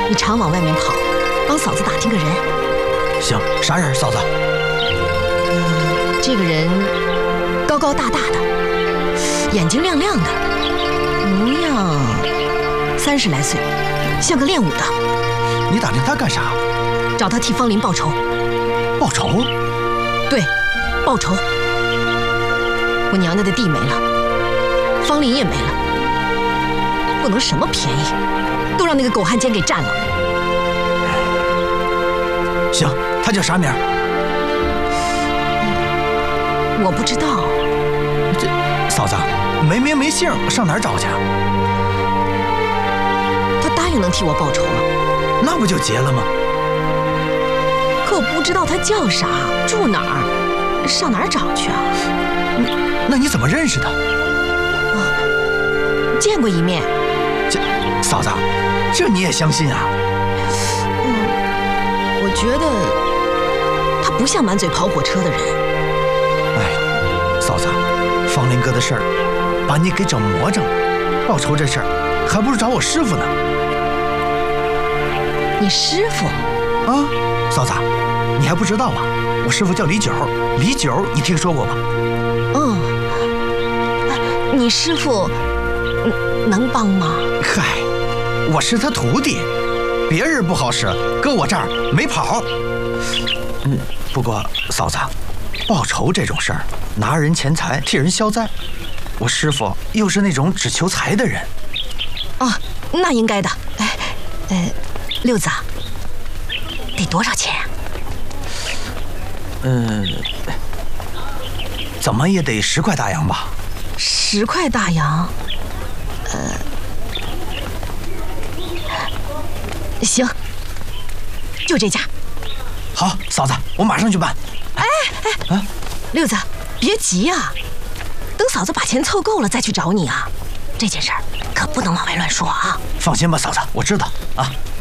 你常往外面跑，帮嫂子打听个人。 行，啥人？嫂子？ 这个人高高大大的，眼睛亮亮的，模样30来岁，像个练武的。 你打听他干啥？ 找他替方林报仇。 报仇？ 对，报仇。我娘家的地没了，方林也没了，不能什么便宜都让那个狗汉奸给占了。 行，他叫啥名？ 我不知道。 这嫂子没名没姓，上哪儿找去？ 他答应能替我报仇了， 那不就结了吗？ 可我不知道他叫啥，住哪儿，上哪儿找去啊？ 那你怎么认识他？ 见过一面。 这嫂子，这你也相信啊？ 我觉得他不像满嘴跑火车的人。 哎，嫂子，方林哥的事儿把你给整魔怔了，报仇这事儿还不如找我师傅呢。 你师傅？ 啊，嫂子，你还不知道啊？我师傅叫李九，李九你听说过吧？ 你师傅能帮吗？ 嗨，我是他徒弟，别人不好使，搁我这儿没跑。不过嫂子，报仇这种事儿，拿人钱财替人消灾，我师傅又是那种只求财的人。 啊，那应该的。六子，得多少钱呀？ 怎么也得10块大洋吧。 10块大洋，行，就这价。 好，嫂子，我马上去办。 六子，别急呀，等嫂子把钱凑够了再去找你啊。这件事儿可不能往外乱说啊。 放心吧，嫂子，我知道啊。